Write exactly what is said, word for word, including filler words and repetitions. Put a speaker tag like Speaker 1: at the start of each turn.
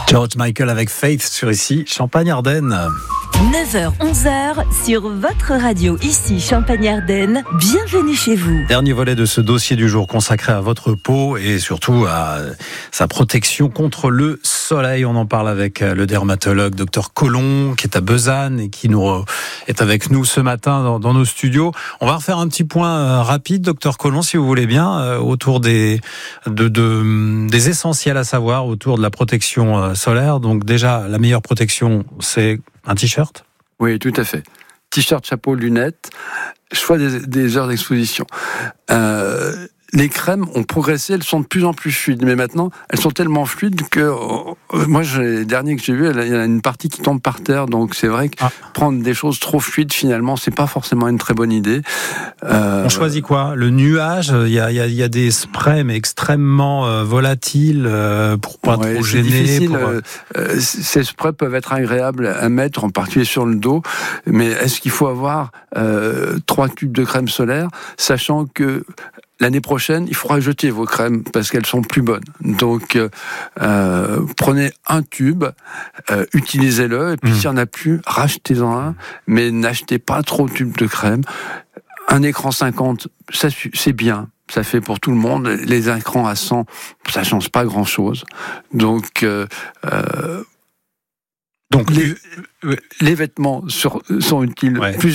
Speaker 1: George Michael avec Faith sur ici, Champagne-Ardenne.
Speaker 2: neuf heures onze heures sur votre radio, ici Champagne-Ardenne. Bienvenue chez vous.
Speaker 1: Dernier volet de ce dossier du jour consacré à votre peau et surtout à sa protection contre le soleil. On en parle avec le dermatologue docteur Collomb qui est à Besanne et qui nous est avec nous ce matin dans, dans nos studios. On va refaire un petit point rapide, docteur Collomb, si vous voulez bien, autour des, de, de, des essentiels à savoir autour de la protection solaire. Donc déjà, la meilleure protection, c'est un t-shirt ?
Speaker 3: Oui, tout à fait. T-shirt, chapeau, lunettes, choix des, des heures d'exposition. Euh, les crèmes ont progressé, elles sont de plus en plus fluides, mais maintenant, elles sont tellement fluides que euh, moi, les derniers que j'ai vus, il y a une partie qui tombe par terre, donc c'est vrai que ah. prendre des choses trop fluides, finalement, c'est pas forcément une très bonne idée.
Speaker 1: Euh, On choisit quoi ? Le nuage ? Il y a, il y a, il y a des sprays, mais extrêmement euh, volatiles euh, pour pas ouais, trop
Speaker 3: c'est
Speaker 1: gêner.
Speaker 3: Difficile,
Speaker 1: pour...
Speaker 3: euh, euh, ces sprays peuvent être agréables à mettre, en particulier sur le dos, mais est-ce qu'il faut avoir euh, trois tubes de crème solaire, sachant que l'année prochaine, il faudra jeter vos crèmes parce qu'elles sont plus bonnes. Donc, euh, prenez un tube, euh, utilisez-le, et puis mmh. s'il n'y en a plus, rachetez-en un, mais n'achetez pas trop de tubes de crème. Un écran cinquante, ça, c'est bien. Ça fait pour tout le monde. Les écrans à cent, ça change pas grand-chose. Donc, euh, euh, Donc les, les vêtements sur, sont utiles. Ouais.